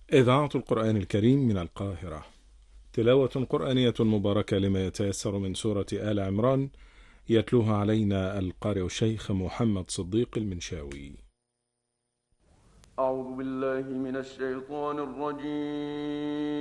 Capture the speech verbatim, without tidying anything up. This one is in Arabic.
إذاعة القرآن الكريم من القاهرة. تلاوة قرآنية مباركة لما يتيسر من سورة آل عمران، يتلوها علينا القارئ الشيخ محمد صديق المنشاوي. أعوذ بالله من الشيطان الرجيم.